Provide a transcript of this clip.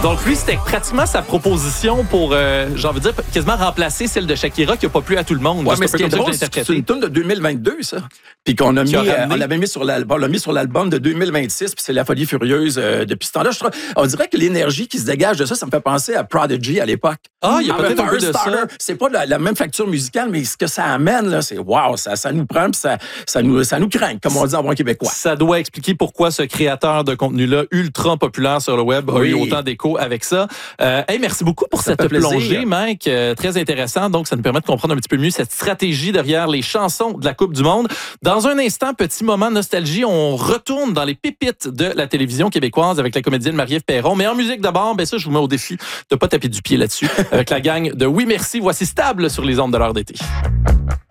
Donc lui, c'était pratiquement sa proposition pour, j'ai envie de dire, quasiment remplacer celle de Shakira qui n'a pas plu à tout le monde. Ouais, mais ce qui est drôle, c'est une tune de 2022, ça. Puis qu'on a mis, on l'avait mis sur l'album, on l'a mis sur l'album de 2026, puis c'est La Folie Furieuse depuis ce temps-là. On dirait que l'énergie qui se dégage de ça me fait penser à Prodigy à l'époque. Ah, il y a peut-être un peu de ça. C'est pas la même facture musicale, mais ce que ça amène, là, c'est wow, ça nous prend, puis ça nous craint, comme on dit en bon québécois. Ça doit expliquer pourquoi ce créateur de contenu-là, ultra populaire sur le web, a eu autant d'écho avec ça. Hey, merci beaucoup pour cette plongée, Mike. Très intéressant. Donc, ça nous permet de comprendre un petit peu mieux cette stratégie derrière les chansons de la Coupe du Monde. Dans un instant, petit moment de nostalgie, on retourne dans les pépites de la télévision québécoise avec la comédienne Marie-Ève Perron. Mais en musique d'abord, ça, je vous mets au défi de pas taper du pied là-dessus avec la gang de Oui Merci. Voici Stable sur les ondes de l'heure d'été.